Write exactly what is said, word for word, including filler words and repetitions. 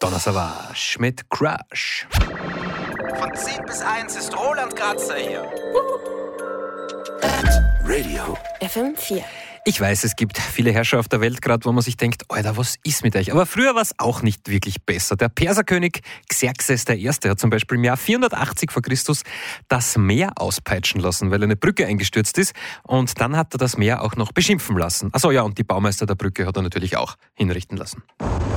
Donna Savage mit Crush. Von zehn bis eins ist Roland Kratzer hier. Radio F M vier. Ich weiß, es gibt viele Herrscher auf der Welt gerade, wo man sich denkt, Alter, was ist mit euch? Aber früher war es auch nicht wirklich besser. Der Perserkönig Xerxes der Erste hat zum Beispiel im Jahr vierhundertachtzig vor Christus das Meer auspeitschen lassen, weil eine Brücke eingestürzt ist. Und dann hat er das Meer auch noch beschimpfen lassen. Achso, ja, und die Baumeister der Brücke hat er natürlich auch hinrichten lassen.